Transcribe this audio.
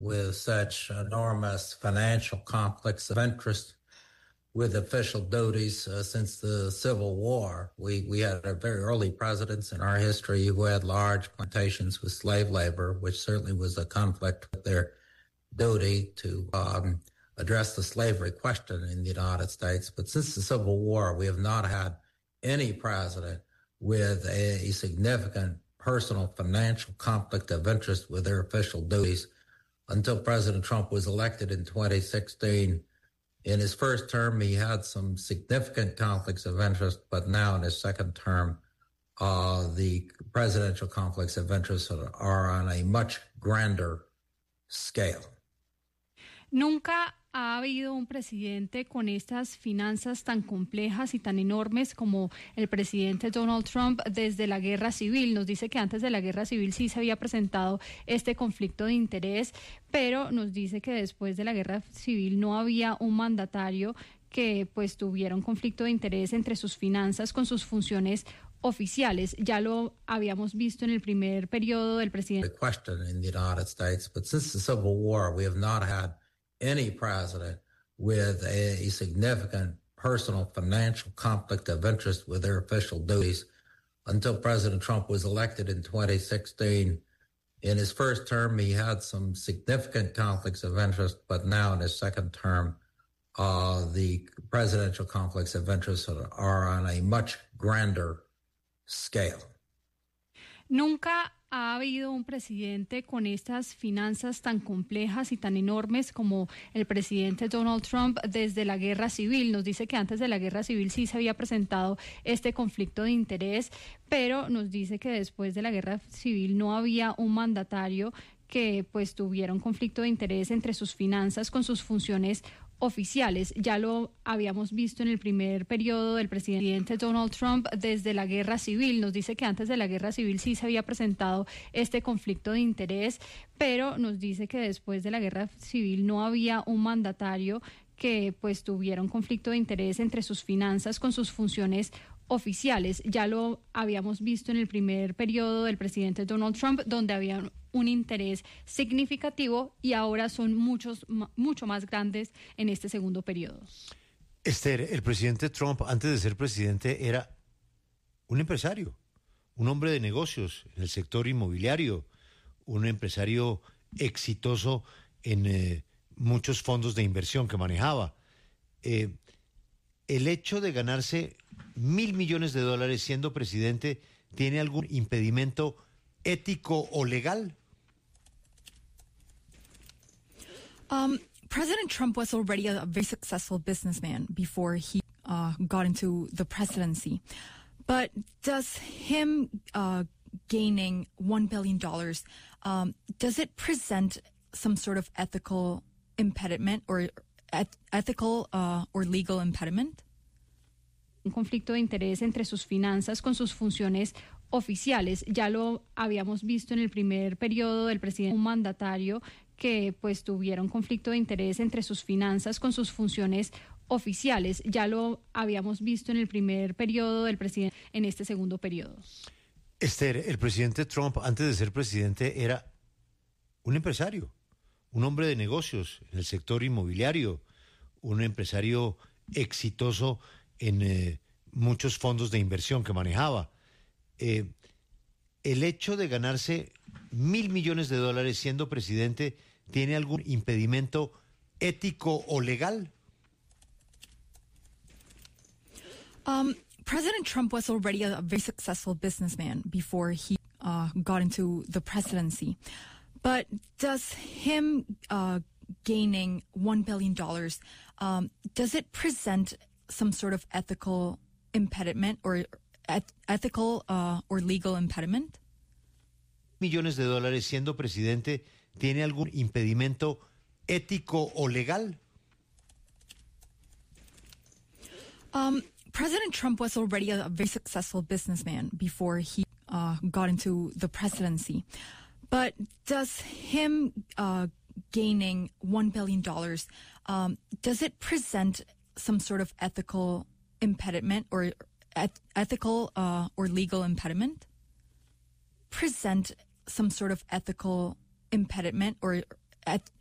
with such enormous financial conflicts of interest with official duties since the Civil War. We had very early presidents in our history who had large plantations with slave labor, which certainly was a conflict with their duty to address the slavery question in the United States. But since the Civil War, we have not had any president with a significant personal financial conflict of interest with their official duties until President Trump was elected in 2016. In his first term, he had some significant conflicts of interest, but now in his second term, the presidential conflicts of interest are on a much grander scale. Nunca ha habido un presidente con estas finanzas tan complejas y tan enormes como el presidente Donald Trump desde la guerra civil. Nos dice que antes de la guerra civil sí se había presentado este conflicto de interés, pero nos dice que después de la guerra civil no había un mandatario que pues tuviera un conflicto de interés entre sus finanzas con sus funciones oficiales. Ya lo habíamos visto en el primer periodo del presidente. Question in the United States, but since the Civil War, we have not had any president with a significant personal financial conflict of interest with their official duties until President Trump was elected in 2016. In his first term, he had some significant conflicts of interest, but now in his second term, the presidential conflicts of interest are on a much grander scale. Nunca ha habido un presidente con estas finanzas tan complejas y tan enormes como el presidente Donald Trump desde la guerra civil. Nos dice que antes de la guerra civil sí se había presentado este conflicto de interés, pero nos dice que después de la guerra civil no había un mandatario que pues tuviera un conflicto de interés entre sus finanzas con sus funciones oficiales. Ya lo habíamos visto en el primer periodo del presidente Donald Trump desde la guerra civil. Nos dice que antes de la guerra civil sí se había presentado este conflicto de interés, pero nos dice que después de la guerra civil no había un mandatario que pues tuviera un conflicto de interés entre sus finanzas con sus funciones oficiales. Ya lo habíamos visto en el primer periodo del presidente Donald Trump, donde había un interés significativo y ahora son mucho más grandes en este segundo periodo. Esther, el presidente Trump, antes de ser presidente, era un empresario, un hombre de negocios en el sector inmobiliario, un empresario exitoso en muchos fondos de inversión que manejaba. El hecho de ganarse $1,000 millones siendo presidente, ¿tiene algún impedimento ético o legal? President Trump was already a very successful businessman before he got into the presidency. But does him gaining $1 billion, does it present some sort of ethical impediment or ethical or legal impediment? Un conflicto de interés entre sus finanzas con sus funciones oficiales. Ya lo habíamos visto en el primer periodo del presidente, un mandatario que pues tuviera un conflicto de interés entre sus finanzas con sus funciones oficiales. Ya lo habíamos visto en el primer periodo del presidente, en este segundo periodo. Esther, el presidente Trump, antes de ser presidente, era un empresario, un hombre de negocios en el sector inmobiliario, un empresario exitoso en muchos fondos de inversión que manejaba. El hecho de ganarse $1,000 millones siendo presidente, ¿tiene algún impedimento ético o legal? President Trump was already a very successful businessman before he got into the presidency. But does him gaining $1 billion, does it present some sort of ethical impediment or ethical or legal impediment? Millones de dólares siendo presidente, ¿tiene algún impedimento ético o legal? President Trump was already a very successful businessman before he got into the presidency. But does him gaining $1 billion, does it present some sort of ethical impediment or ethical or legal impediment? Present some sort of ethical impediment or at